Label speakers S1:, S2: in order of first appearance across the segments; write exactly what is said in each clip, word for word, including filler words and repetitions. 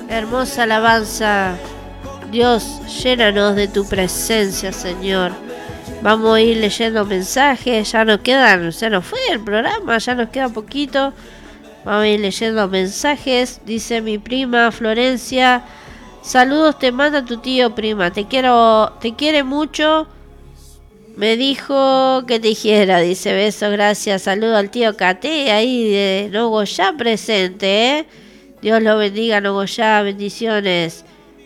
S1: Hermosa alabanza. Dios, llénanos de tu presencia, Señor. Vamos a ir leyendo mensajes. Ya nos quedan, se nos fue el programa, ya nos queda poquito. Vamos a ir leyendo mensajes. Dice mi prima Florencia: saludos, te manda tu tío, prima. Te quiero, te quiere mucho. Me dijo que te dijera, dice, besos, gracias. Saludo al tío Cate, ahí de Nogoyá presente, ¿eh? Dios lo bendiga, Nogoyá, bendiciones.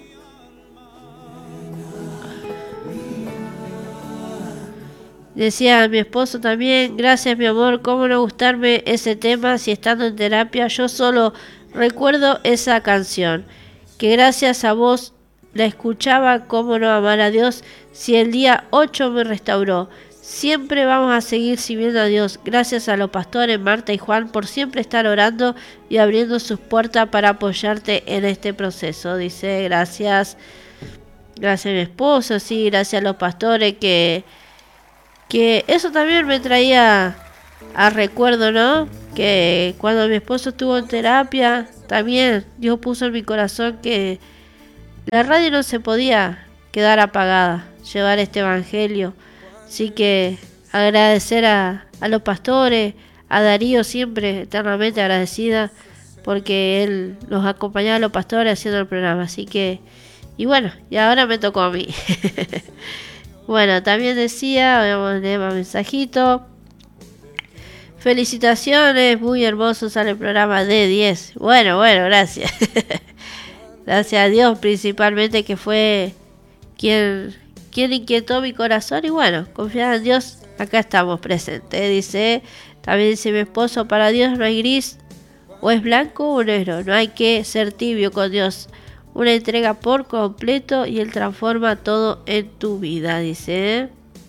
S1: Decía mi esposo también: gracias, mi amor, cómo no gustarme ese tema si estando en terapia yo solo recuerdo esa canción, que gracias a vos la escuchaba. Cómo no amar a Dios si el día ocho me restauró. Siempre vamos a seguir sirviendo a Dios. Gracias a los pastores Marta y Juan por siempre estar orando y abriendo sus puertas para apoyarte en este proceso. Dice, gracias. Gracias a mi esposo, sí, gracias a los pastores que... que eso también me traía a recuerdo, ¿no? Que cuando mi esposo estuvo en terapia, también Dios puso en mi corazón que la radio no se podía quedar apagada, llevar este evangelio. Así que agradecer a, a los pastores, a Darío, siempre eternamente agradecida, porque él nos acompañaba a los pastores haciendo el programa. Así que, y bueno, y ahora me tocó a mí. Bueno, también decía, vamos a leer más mensajito. Felicitaciones, muy hermoso sale el programa de diez. Bueno, bueno, gracias. Gracias a Dios principalmente, que fue quien, quien inquietó mi corazón. Y bueno, confiar en Dios, acá estamos presentes. Dice, también dice mi esposo: para Dios no hay gris, o es blanco o negro. No hay que ser tibio con Dios. Una entrega por completo y Él transforma todo en tu vida, dice.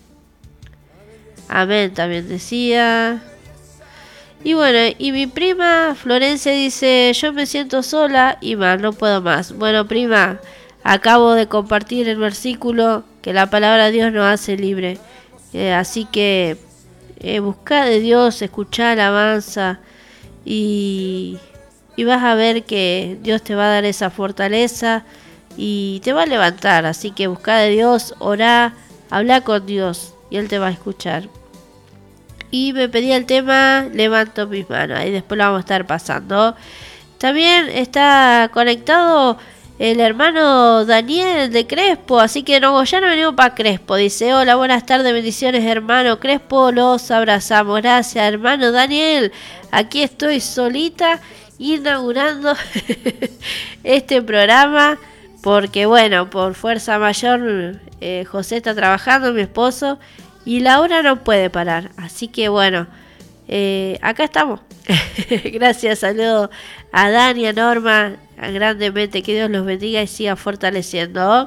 S1: Amén, también decía. Y bueno, y mi prima Florencia dice: yo me siento sola y mal, no puedo más. Bueno, prima, acabo de compartir el versículo que la palabra de Dios nos hace libre. Eh, así que eh, busca de Dios, escuchá alabanza y... y vas a ver que Dios te va a dar esa fortaleza y te va a levantar. Así que busca de Dios, orá, habla con Dios y Él te va a escuchar. Y me pedía el tema Levanto mis manos, ahí después lo vamos a estar pasando. También está conectado el hermano Daniel de Crespo, así que no, ya no venimos para Crespo. Dice: hola, buenas tardes, bendiciones, hermano Crespo, los abrazamos. Gracias, hermano Daniel. Aquí estoy solita inaugurando este programa, porque bueno, por fuerza mayor eh, José está trabajando, mi esposo, y Laura no puede parar, así que bueno, eh, acá estamos. Gracias, saludo a Dani, a Norma, a grandemente, que Dios los bendiga y siga fortaleciendo.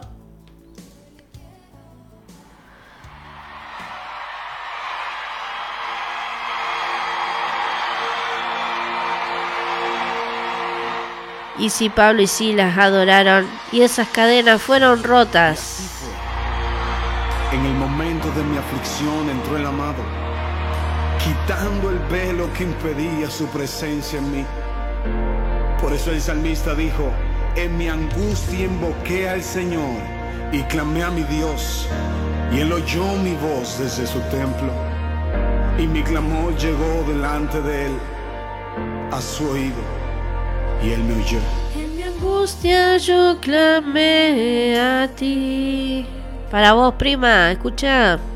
S1: Y si Pablo y Silas adoraron y esas cadenas fueron rotas.
S2: En el momento de mi aflicción entró el amado, quitando el velo que impedía su presencia en mí. Por eso el salmista dijo: en mi angustia invoqué al Señor y clamé a mi Dios, y Él oyó mi voz desde su templo, y mi clamor llegó delante de Él a su oído. Y Él me oyó.
S1: En mi angustia yo clamé a ti. Para vos, prima, escucha.